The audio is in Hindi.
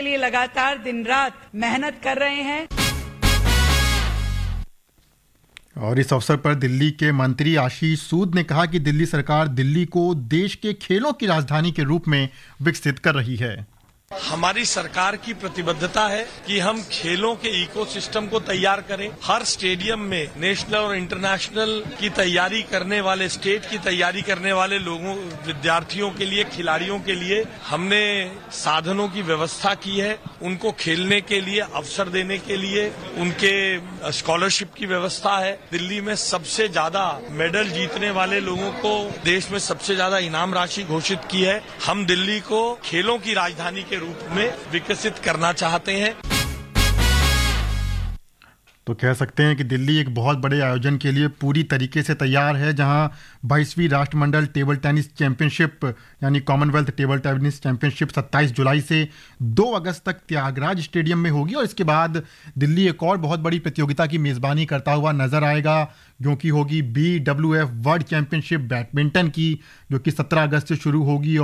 लिए लगातार दिन रात मेहनत कर रहे हैं। और इस अवसर पर दिल्ली के मंत्री आशीष सूद ने कहा कि दिल्ली सरकार दिल्ली को देश के खेलों की राजधानी के रूप में विकसित कर रही है। हमारी सरकार की प्रतिबद्धता है कि हम खेलों के इकोसिस्टम को तैयार करें। हर स्टेडियम में नेशनल और इंटरनेशनल की तैयारी करने वाले, स्टेट की तैयारी करने वाले लोगों, विद्यार्थियों के लिए, खिलाड़ियों के लिए हमने साधनों की व्यवस्था की है। उनको खेलने के लिए अवसर देने के लिए उनके स्कॉलरशिप की व्यवस्था है। दिल्ली में सबसे ज्यादा मेडल जीतने वाले लोगों को देश में सबसे ज्यादा इनाम राशि घोषित की है। हम दिल्ली को खेलों की राजधानी के रूप में विकसित करना चाहते हैं। तो कह सकते हैं कि दिल्ली एक बहुत बड़े आयोजन के लिए पूरी तरीके से तैयार है, जहां 22वीं राष्ट्रमंडल टेबल टेनिस चैंपियनशिप यानी कॉमनवेल्थ टेबल टेनिस चैंपियनशिप 27 जुलाई से 2 अगस्त तक त्यागराज स्टेडियम में होगी। और इसके बाद दिल्ली एक और बहुत बड़ी प्रतियोगिता की मेज़बानी करता हुआ नजर आएगा, जो कि होगी BWF वर्ल्ड चैंपियनशिप बैडमिंटन की, जो कि 17 अगस्त से शुरू होगी